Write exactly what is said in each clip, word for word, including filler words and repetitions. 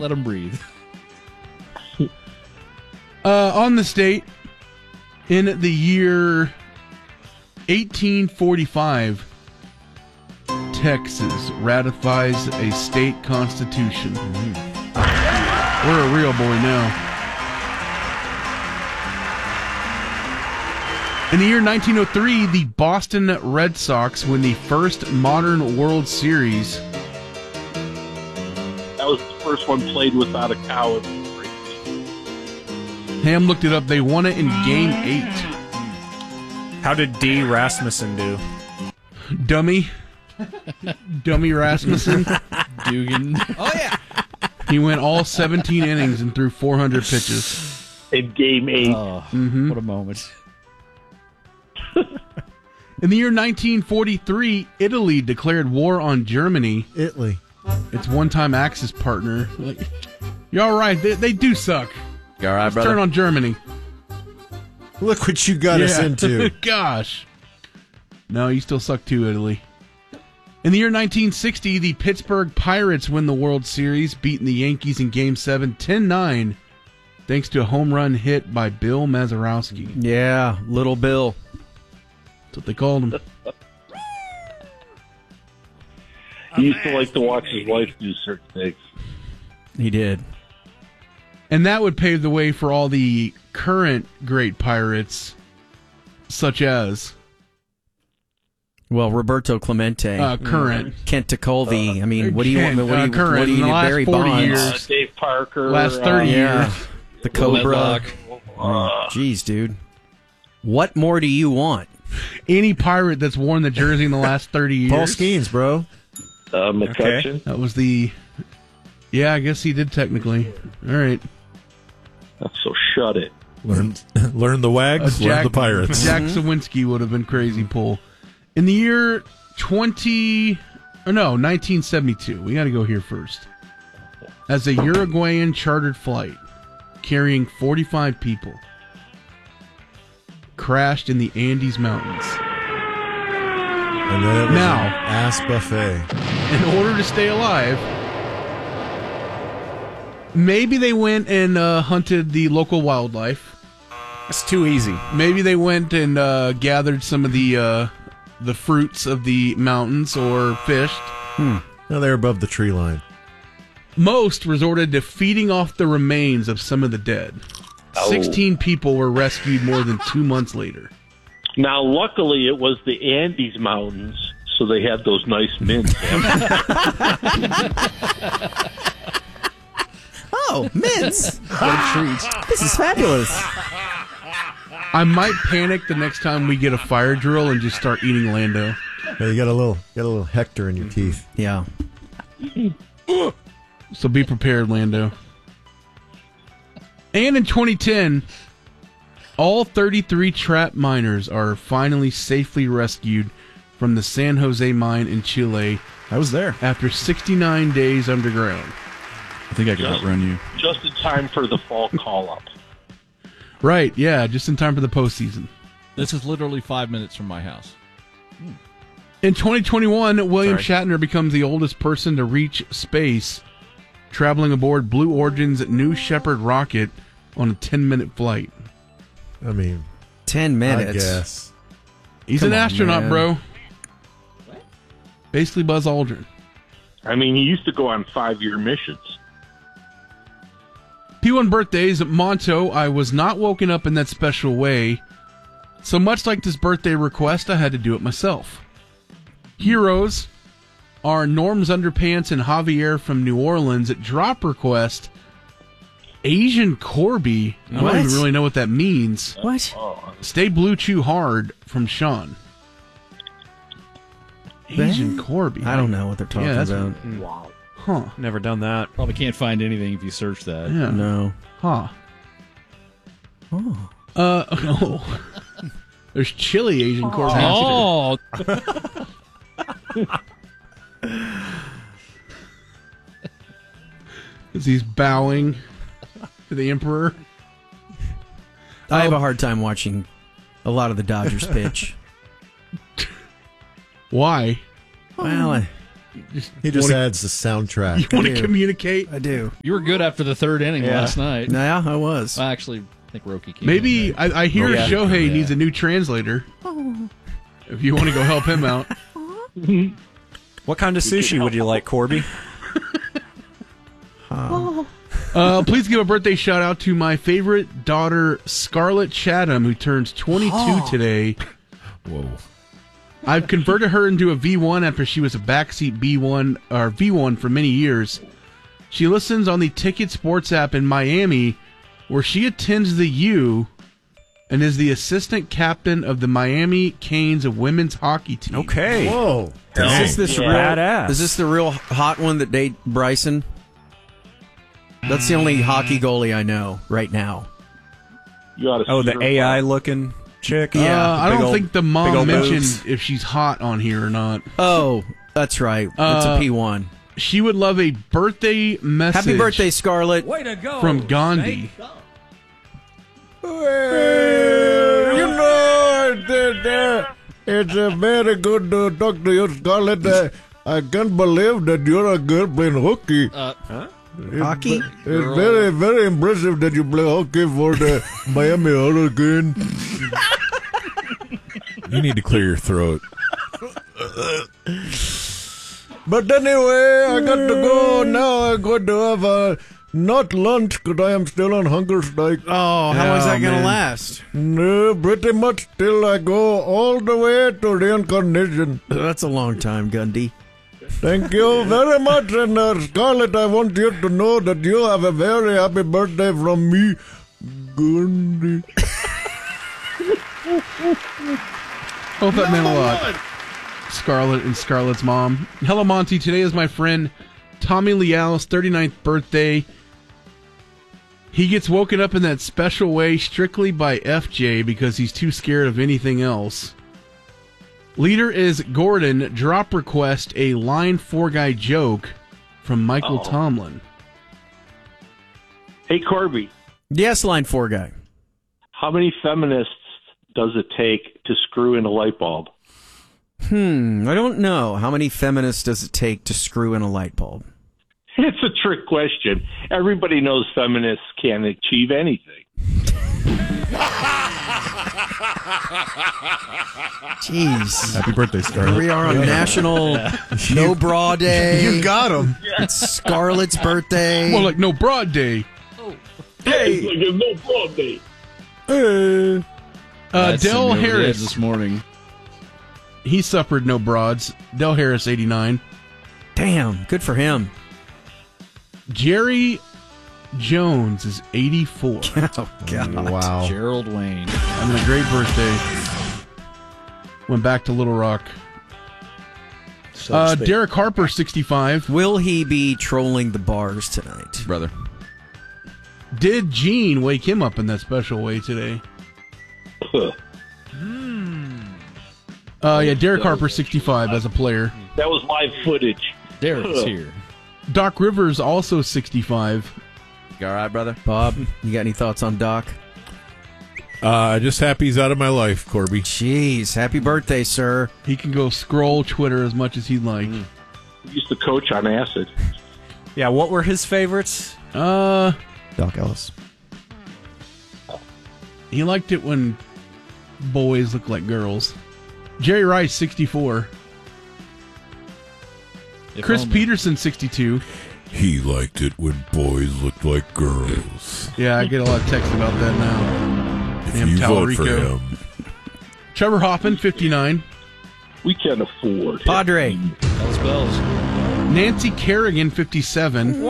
let them breathe. Uh, on the state, in the year eighteen forty-five, Texas ratifies a state constitution. Mm-hmm. We're a real boy now. In the year nineteen oh three, the Boston Red Sox win the first modern World Series. That was the first one played without a cow. Ham looked it up. They won it in Game eight. How did D. Rasmussen do? Dummy. Dummy Rasmussen. Dugan. Oh, yeah. He went all seventeen innings and threw four hundred pitches. In Game eight. Oh, mm-hmm. What a moment. In the year nineteen forty-three, Italy declared war on Germany. Italy. Its one-time Axis partner. Like, you're all right. They, they do suck. You all right, Let's brother? turn on Germany. Look what you got yeah. us into. Gosh. No, you still suck too, Italy. In the year nineteen sixty, the Pittsburgh Pirates win the World Series, beating the Yankees in Game seven, ten nine, thanks to a home run hit by Bill Mazeroski. Yeah, Little Bill. That's what they called him. He used to like to watch his wife do certain things. He did. And that would pave the way for all the current great pirates, such as... Well, Roberto Clemente. Uh, current. Kent Tekulve. Uh, I mean, what do you Kent, want? What do you, uh, current, what do you in the need? last Barry forty Bonds. years. Uh, Dave Parker. Last thirty uh, years. Yeah. The Cobra. Uh, Jeez, dude. What more do you want? Any pirate that's worn the jersey in the last thirty years. Paul Skeens, bro. Uh, McCutcheon. Okay. That was the... Yeah, I guess he did technically. All right. So shut it. Learn, learn the wags, Uh, learn Jack, the pirates. Jack Sawinski would have been crazy pull. In the year twenty... Or no, nineteen seventy-two. We got to go here first. As a Uruguayan chartered flight carrying forty-five people crashed in the Andes Mountains. And then it was Now. an ass buffet. In order to stay alive, maybe they went and uh, hunted the local wildlife. That's too easy. Maybe they went and uh, gathered some of the uh, the fruits of the mountains or fished. Hmm. No, they're above the tree line. Most resorted to feeding off the remains of some of the dead. Oh. Sixteen people were rescued more than two months later. Now, luckily, it was the Andes Mountains, so they had those nice mints. Oh, mints! What a treat. This is fabulous. I might panic the next time we get a fire drill and just start eating Lando. Yeah, you got a little, got a little Hector in your teeth. Yeah. So be prepared, Lando. And in twenty ten, all thirty-three trapped miners are finally safely rescued from the San Jose mine in Chile. I was there. After sixty-nine days underground. I think I could Just- outrun you. Just in time for the fall call-up. Right, yeah, just in time for the postseason. This is literally five minutes from my house. In twenty twenty-one, William Sorry. Shatner becomes the oldest person to reach space, traveling aboard Blue Origin's New Shepard rocket on a ten-minute flight. I mean, Ten I minutes. guess. He's Come an on, astronaut, man. bro. Basically Buzz Aldrin. I mean, he used to go on five-year missions. P one birthdays, Monto, I was not woken up in that special way. So much like this birthday request, I had to do it myself. Heroes are Norm's Underpants and Javier from New Orleans. At drop request, Asian Corby. I don't What? even really know what that means. What? Oh, Stay Blue Chew Hard from Sean. Asian Corby. I don't know what they're talking Yeah, that's- about. wow. Huh. Never done that. Probably can't find anything if you search that. Yeah. No. Huh. Oh. Uh, oh. There's chili Asian Corby. Oh, As he's bowing to the Emperor. I have a hard time watching a lot of the Dodgers pitch. Why? Well, I, He just wanna, adds the soundtrack. You want to do. communicate? I do. You were good after the third inning Yeah. last night. Yeah, I was. Well, actually, I think Roki came Maybe in, right? I, I hear Yeah. Shohei Yeah. needs a new translator. If you want to go help him out. What kind of sushi would you like, Corby? Uh, please give a birthday shout out to my favorite daughter, Scarlett Chatham, who turns twenty-two today. Whoa. I've converted her into a V one after she was a backseat B one or V one for many years. She listens on the Ticket Sports app in Miami, where she attends the U and is the assistant captain of the Miami Canes of women's hockey team. Okay. Whoa. Is this this real? Badass. Is this the real hot one that date Bryson? That's the only hockey goalie I know right now. You ought to Oh, see the her A I butt. looking chick? Yeah, uh, I Big don't old- think the big mom old mentioned boobs. if she's hot on here or not. Oh, that's right. It's Uh, a P one. She would love a birthday message. Happy birthday, Scarlett. from Gandhi. Well, you know, it, it, uh, it's a very good to talk to you, Scarlett. Uh, I can't believe that you're a girl playing hockey. Uh, It's- Hockey? It's very, very impressive that you play hockey for the Miami Hurricane. You need to clear your throat. But anyway, I got to go now. I'm going to have a not lunch because I am still on hunger strike. Oh, how is Oh, that going to man. last? No, pretty much till I go all the way to reincarnation. That's a long time, Gundy. Thank you very much. And uh, Scarlett, I want you to know that you have a very happy birthday from me, Gundy. Hope that meant a lot. Scarlett and Scarlett's mom. Hello, Monty. Today is my friend Tommy Leal's thirty-ninth birthday. He gets woken up in that special way strictly by F J because he's too scared of anything else. Leader is Gordon. Drop request a line four guy joke from Michael Uh-oh. Tomlin. Hey, Corby, Yes, line four guy. how many feminists does it take to screw in a light bulb? Hmm, I don't know. How many feminists does it take to screw in a light bulb? It's a trick question. Everybody knows feminists can't achieve anything. Jeez. Happy birthday, Scarlett. We are on National No Bra Day. You got him. It's Scarlett's birthday. Well, like no broad day. Hey, like there's no problem, day. Uh, That's Del sent me over the edge Harris. this morning. He suffered no broads. Del Harris, eighty-nine. Damn, good for him. Jerry Jones is eighty-four. Oh, God. Wow. Gerald Wayne. Having a great birthday. Went back to Little Rock. Uh, Derek Harper, sixty-five. Will he be trolling the bars tonight? Brother. Did Gene wake him up in that special way today? Uh, yeah, Derek Harper, sixty-five as a player. That was live footage. Derek's here. Doc Rivers, also sixty-five. You all right, brother? Bob, you got any thoughts on Doc? Uh, just happy he's out of my life, Corby. Jeez, happy birthday, sir. He can go scroll Twitter as much as he'd like. He used to coach on acid. Yeah, what were his favorites? Uh, Doc Ellis. he liked it when boys look like girls. Jerry Rice, sixty-four. If Chris only. Peterson, sixty-two. He liked it when boys looked like girls. Yeah, I get a lot of texts about that now. If Damn you vote for Tallarico. him, Trevor Hoffman, fifty-nine. We can't afford it. Padre. Bells, bells. Nancy Kerrigan, fifty-seven.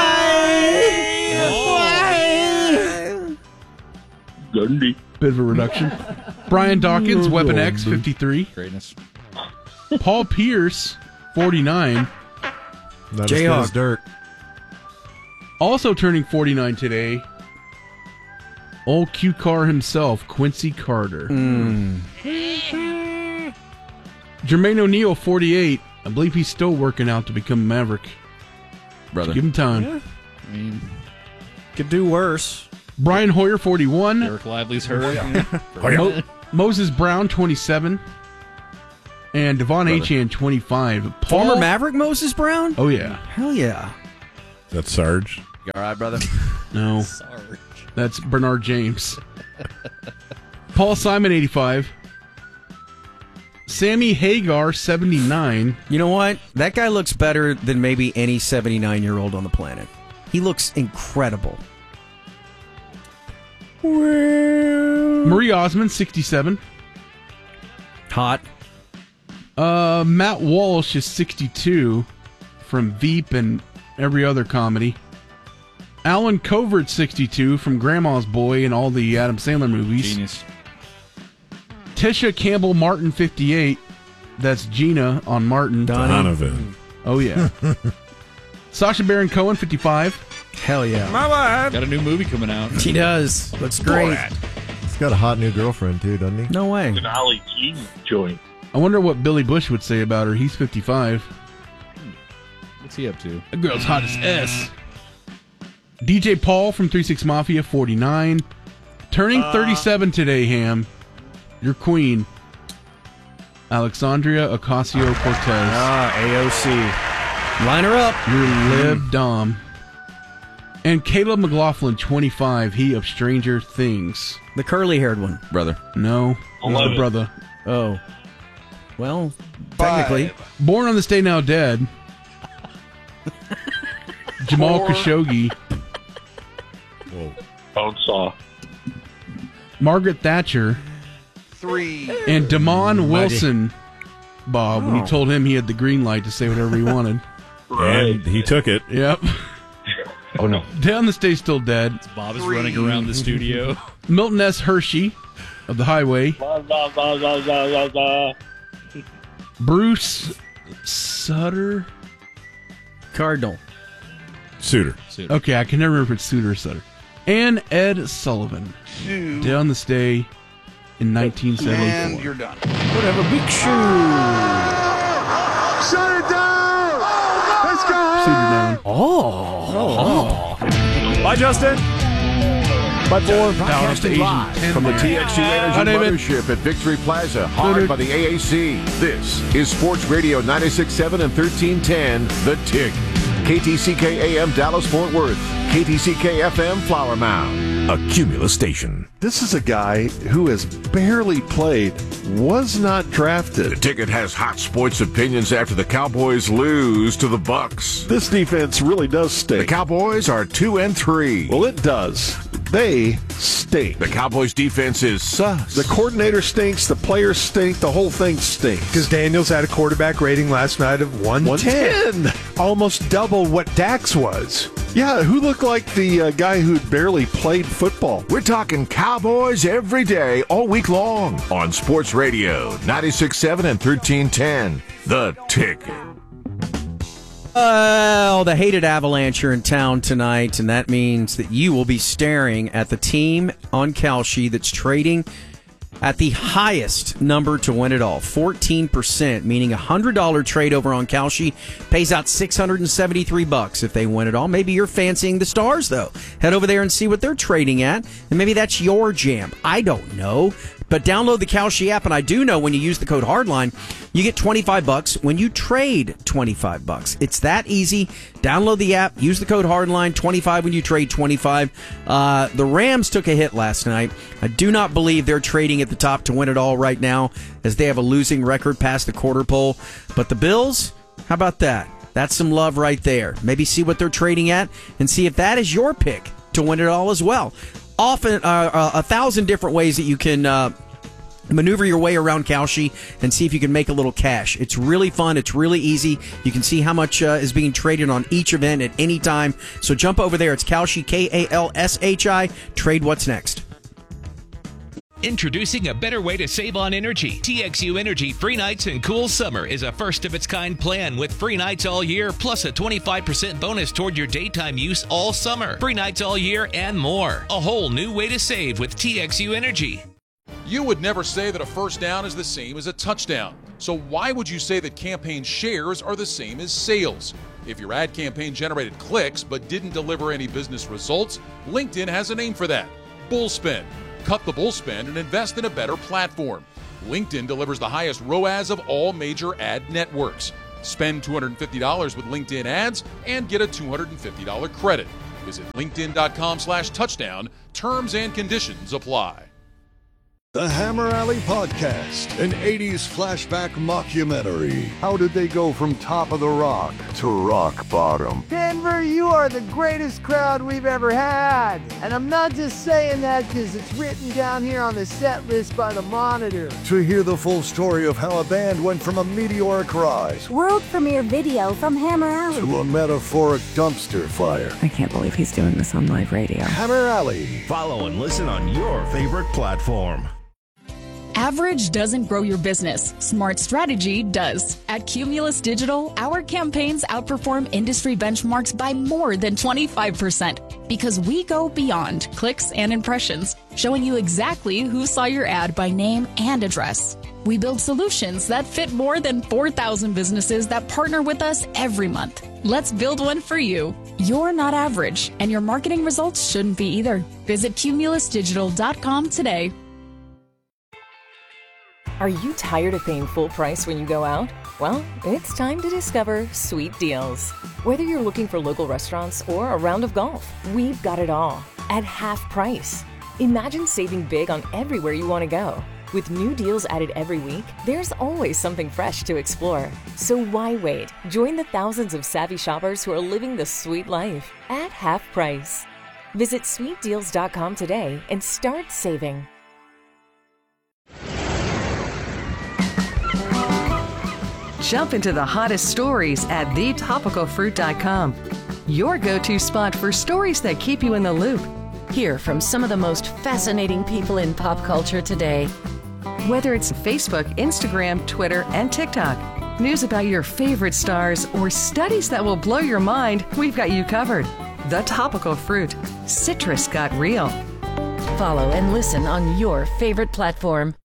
Gundy. Bit of a reduction. Brian Dawkins, Weapon X, fifty-three. Greatness. Paul Pierce, forty-nine. Not Jayhawk. as good as Dirk. Also turning forty-nine today. Old Q Car himself, Quincy Carter. Jermaine O'Neal, forty-eight. I believe he's still working out to become Maverick. Brother. Give him time. I mean, Could do worse. Brian Hoyer, forty-one. Eric Lively's hurt. Mo- Moses Brown, twenty-seven. And Devon Brother. Achane, twenty-five. Paul, Former Maverick Moses Brown? Oh, yeah. Hell yeah. That's Sarge. You all right, brother? No. Sorry. That's Bernard James. Paul Simon, eighty-five. Sammy Hagar, seventy-nine. You know what? That guy looks better than maybe any seventy-nine-year-old on the planet. He looks incredible. Marie Osmond, sixty-seven. Hot. Uh, Matt Walsh is sixty-two from Veep and every other comedy. Alan Covert, sixty-two from Grandma's Boy and all the Adam Sandler movies. Genius. Tisha Campbell Martin, fifty-eight. That's Gina on Martin. Donovan. Oh, yeah. Sasha Baron Cohen, fifty-five. Hell yeah. Got a new movie coming out. He does. Looks great. He's got a hot new girlfriend, too, doesn't he? No way. An Ollie G joint. I wonder what Billy Bush would say about her. He's fifty-five. What's he up to? That girl's hot as S. D J Paul from three six Mafia, forty-nine. Turning thirty-seven today, Ham. Your queen. Alexandria Ocasio-Cortez. Ah, A O C. Line her up. Your Lib Dom. And Caleb McLaughlin, twenty-five. He of Stranger Things. The curly-haired one. Brother. No, that's the eleven. brother. Oh. Well, technically. Born on this day now dead. Jamal Khashoggi. Bone saw. Margaret Thatcher. Three. And Damon Wilson, Bob, when he told him he had the green light to say whatever he wanted. Right. And he took it. Yep. Oh, no. Down this day still dead. Bob is running around the studio. Milton S. Hershey of the Highway. Blah, blah, blah, blah, blah, blah, blah. Bruce Sutter. Cardinal. Suitor. Okay, I can never remember if it's Suter or Sutter. And Ed Sullivan. Two. Down this day in nineteen seventy-four. And you're done. Whatever. Big shoe. Shut it down! Let's go! Suter down. Oh. Bye, Justin. By four. Broadcasting live From the T X U Energy Hi, David. Mothership at Victory Plaza, hard by the A A C. This is Sports Radio ninety-six point seven and thirteen ten, The Tick. K T C K A M Dallas Fort Worth. K T C K F M Flower Mound. A Cumulus station. This is a guy who has barely played, was not drafted. The Ticket has hot sports opinions after the Cowboys lose to the Bucks. This defense really does The stink. Cowboys are two and three. Well, it does. They stink. The Cowboys defense is sus. The coordinator stinks, the players stink, the whole thing stinks. Because Daniels had a quarterback rating last night of one ten. one ten. Almost double what Dax was. Yeah, who looked like the uh, guy who'd barely played football? We're talking Cowboys every day, all week long, on Sports Radio ninety-six point seven and thirteen ten. The Ticket. Well, the hated Avalanche are in town tonight, and that means that you will be staring at the team on Kalshi that's trading at the highest number to win it all, fourteen percent, meaning a one hundred dollars trade over on Kalshi pays out six hundred seventy-three bucks if they win it all. Maybe you're fancying the Stars, though. Head over there and see what they're trading at, and maybe that's your jam. I don't know. But download the Kalshi app, and I do know when you use the code HARDLINE, you get twenty-five bucks when you trade twenty-five bucks. It's that easy. Download the app, use the code HARDLINE, twenty-five when you trade twenty-five. Uh, the Rams took a hit last night. I do not believe they're trading at the top to win it all right now, as they have a losing record past the quarter pole. But the Bills, how about that? That's some love right there. Maybe see what they're trading at and see if that is your pick to win it all as well. Often, uh, uh, a thousand different ways that you can uh, maneuver your way around Kalshi and see if you can make a little cash. It's really fun. It's really easy. You can see how much uh, is being traded on each event at any time. So jump over there. It's Kalshi, K A L S H I. Trade what's next. Introducing a better way to save on energy. T X U Energy Free Nights and Cool Summer is a first-of-its-kind plan with free nights all year, plus a twenty-five percent bonus toward your daytime use all summer. Free nights all year and more. A whole new way to save with T X U Energy. You would never say that a first down is the same as a touchdown. So why would you say that campaign shares are the same as sales? If your ad campaign generated clicks but didn't deliver any business results, LinkedIn has a name for that. Bullspend. Cut the bull spend and invest in a better platform. LinkedIn delivers the highest R O A S of all major ad networks. Spend two hundred fifty dollars with LinkedIn ads and get a two hundred fifty dollars credit. Visit linkedin.com slash touchdown. Terms and conditions apply. The Hammer Alley Podcast, an eighties flashback mockumentary. How did they go from top of the rock to rock bottom? Denver, you are the greatest crowd we've ever had. And I'm not just saying that because it's written down here on the set list by the Monitor. To hear the full story of how a band went from a meteoric rise world premiere video from Hammer Alley to a metaphoric dumpster fire. I can't believe he's doing this on live radio. Hammer Alley. Follow and listen on your favorite platform. Average doesn't grow your business. Smart strategy does. At Cumulus Digital, our campaigns outperform industry benchmarks by more than twenty-five percent because we go beyond clicks and impressions, showing you exactly who saw your ad by name and address. We build solutions that fit more than four thousand businesses that partner with us every month. Let's build one for you. You're not average, and your marketing results shouldn't be either. Visit cumulus digital dot com today. Are you tired of paying full price when you go out? Well, it's time to discover Sweet Deals. Whether you're looking for local restaurants or a round of golf, we've got it all at half price. Imagine saving big on everywhere you want to go. With new deals added every week, there's always something fresh to explore. So why wait? Join the thousands of savvy shoppers who are living the sweet life at half price. Visit sweet deals dot com today and start saving. Jump into the hottest stories at the topical fruit dot com. Your go-to spot for stories that keep you in the loop. Hear from some of the most fascinating people in pop culture today. Whether it's Facebook, Instagram, Twitter, and TikTok, news about your favorite stars, or studies that will blow your mind, we've got you covered. The Topical Fruit. Citrus got real. Follow and listen on your favorite platform.